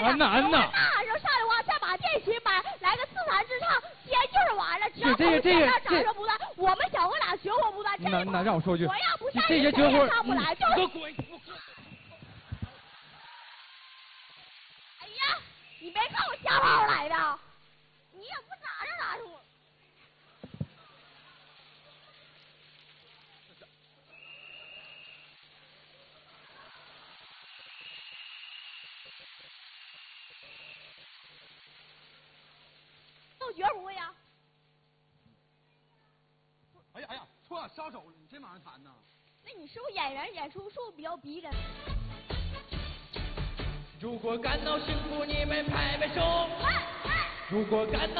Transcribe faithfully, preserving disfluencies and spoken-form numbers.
呀。 安呐安呐。 那时候上来话再把这曲买，来个自弹自唱，接就是完了。只要这这这掌声不断，我们小哥俩学活不断。 那那让我说句， 我要不上这些绝活上不来，就是。 滚！ 哎呀，你没看我瞎跑来的，你也不拿着拿着我。都绝不会呀！ 哎呀哎呀，错了，烧手了，你这玩意儿弹呢？ 那你是不是演员演出是不是比较逼人？ 如果感到幸福，你们拍拍手。如果感到